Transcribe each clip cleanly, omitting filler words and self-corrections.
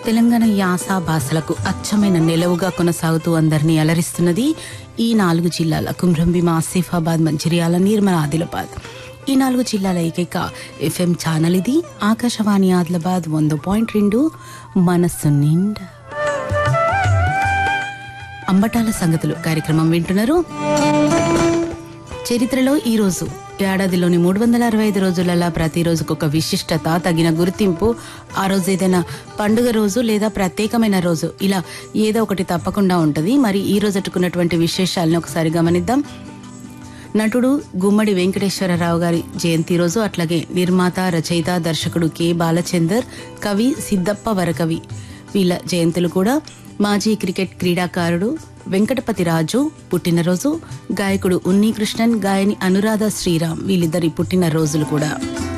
తెలంగాణ యాస భాషలకు అచ్చమైన నిలవుగా కొనసాగుతూ అందరినీ అలరిస్తున్నది ఈ 4 జిల్లాల కుమ్రంభీం, ఆసిఫాబాద్, మంచిర్యాల, నిర్మల్, ఆదిలాబాద్. ఈ 4 జిల్లాల ఏకైక ఎఫ్ఎం ఛానల్ ఇది. ఆకాశవాణి ఆదిలాబాద్ 100.2 మనస్సు నిండా. అంబటాల సంగతులు కార్యక్రమం వింటున్నారు. చరిత్రలో ఈ రోజు ఏడాదిలోని 365 రోజులలో ప్రతిరోజుకొక విశిష్టత, తగిన గుర్తింపు. ఆ రోజు ఏదైనా పండుగ రోజు లేదా ప్రత్యేకమైన రోజు, ఇలా ఏదో ఒకటి తప్పకుండా ఉంటుంది. మరి ఈ రోజు అట్టుకున్నటువంటి విశేషాలను ఒకసారి గమనిద్దాం. నటుడు గుమ్మడి వెంకటేశ్వరరావు గారి జయంతి రోజు, అట్లాగే నిర్మాత, రచయిత, దర్శకుడు కె బాలచందర్, కవి సిద్దప్ప వరకవి వీళ్ళ జయంతులు కూడా. మాజీ క్రికెట్ క్రీడాకారుడు వెంకటపతి రాజు పుట్టినరోజు, గాయకుడు ఉన్నీకృష్ణన్, గాయని అనురాధ శ్రీరామ్ వీళ్ళిద్దరి పుట్టినరోజులు కూడా.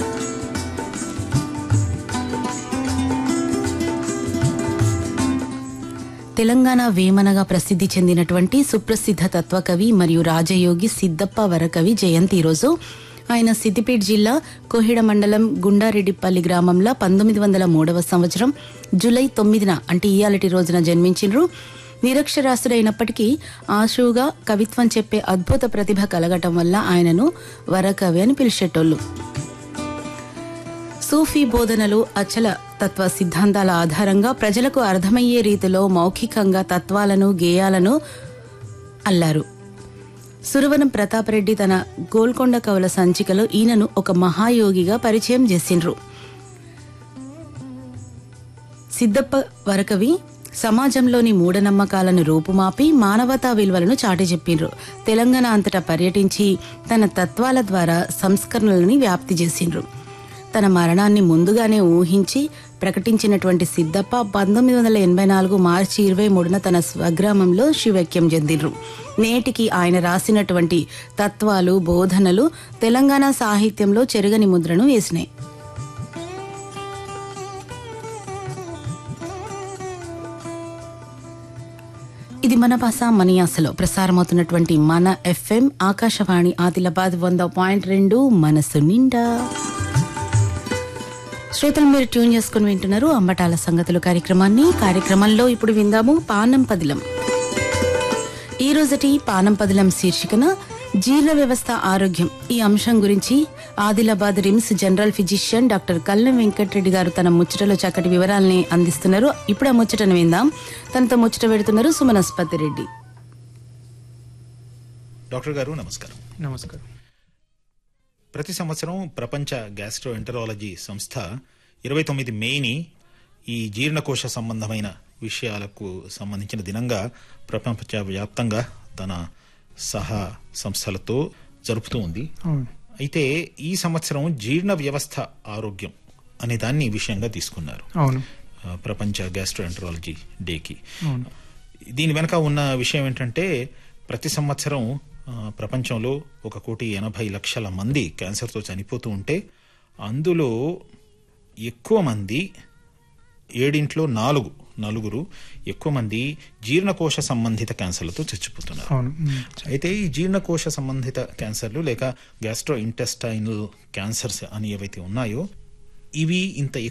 తెలంగాణ వేమనగా ప్రసిద్ధి చెందినటువంటి సుప్రసిద్ధ తత్వకవి మరియు రాజయోగి సిద్దప్ప వరకవి జయంతి రోజు. ఆయన సిద్దిపేట జిల్లా కోహిడ మండలం గుండారెడ్డిపల్లి గ్రామంలో 1903 సంవత్సరం జూలై 9న అంటే ఇయాలటి రోజున జన్మించిండ్రు. నిరక్షరాస్తుడైనప్పటికీ ఆశువుగా కవిత్వం చెప్పే అద్భుత ప్రతిభ కలగటం వల్ల ఆయనను వరకవి అని పిలిచేటోళ్లు. సూఫీ బోధనలు, అచల తత్వ సిద్ధాంతాల ఆధారంగా ప్రజలకు అర్థమయ్యే రీతిలో మౌఖికంగా తత్వాలను, గేయాలను అల్లారు. సురవనం ప్రతాపరెడ్డి తన గోల్కొండ కవుల సంచికలో ఈయనను ఒక మహాయోగిగా పరిచయం చేసిండ్రు. సిద్దప్ప వరకవి సమాజంలోని మూఢనమ్మకాలను రూపుమాపి మానవతా విలువలను చాటి చెప్పిండ్రు. తెలంగాణ అంతటా పర్యటించి తన తత్వాల ద్వారా సంస్కరణలని వ్యాప్తి చేసిండ్రు. తన మరణాన్ని ముందుగానే ఊహించి ప్రకటించినటువంటి సిద్దప్ప 1984 మార్చి 23న తన స్వగ్రామంలో శివైక్యం చెందిండ్రు. నేటికి ఆయన రాసినటువంటి తత్వాలు, బోధనలు తెలంగాణ సాహిత్యంలో చెరగని ముద్రను వేసినాయి. ఇది మన భాష మన యాసలో ప్రసారమవుతున్నటువంటి మన ఎఫ్ఎం ఆకాశవాణి ఆదిలాబాద్ 100.2 మనసు నిండా. శ్రోతలు మీరు ట్యూన్ చేసుకుని వింటున్నారు అంబటాల సంగతులు కార్యక్రమాన్ని. కార్యక్రమంలో ఇప్పుడు విందాము పానం పదిలం. ఈ రోజటి పానం పదిలం శీర్షికన జీర్ణ వ్యవస్థ ఆరోగ్యం, ఈ అంశం గురించి Adilabad RIMS general physician doctor కల్లం వెంకటరెడ్డి గారు తన ముచ్చటలో చక్కటి వివరాలని అందిస్తున్నారు. ఇప్పుడు ఆ ముచ్చటను విందాం. తనతో ముచ్చట పెడుతున్నారు సుమనస్పతి రెడ్డి. డాక్టర్ గారు నమస్కారం. నమస్కారం. ప్రతి సంవత్సరం ప్రపంచ గ్యాస్ట్రోఎంటరాలజీ సంస్థ 29 మేని ఈ జీర్ణకోశ సంబంధమైన విషయాలకు సంబంధించిన దినంగా ప్రపంచ వ్యాప్తంగా తన సహా సంస్థలతో జరుపుతూ ఉంది. అయితే ఈ సంవత్సరం జీర్ణ వ్యవస్థ ఆరోగ్యం అనే దాన్ని విషయంగా తీసుకున్నారు ప్రపంచ గ్యాస్ట్రోఎంటరాలజీ డేకి. దీని వెనక ఉన్న విషయం ఏంటంటే ప్రతి సంవత్సరం ప్రపంచంలో 1,80,00,000 మంది క్యాన్సర్తో చనిపోతూ ఉంటే అందులో ఎక్కువ మంది 7 నలుగురు ఎక్కువ మంది జీర్ణకోశ సంబంధిత క్యాన్సర్లతో చచ్చిపోతున్నారు. అయితే ఈ జీర్ణకోశ సంబంధిత క్యాన్సర్లు లేక గ్యాస్ట్రో ఇంటెస్టైనల్ క్యాన్సర్స్ అని ఏవైతే ఉన్నాయో ఇవి ఇంత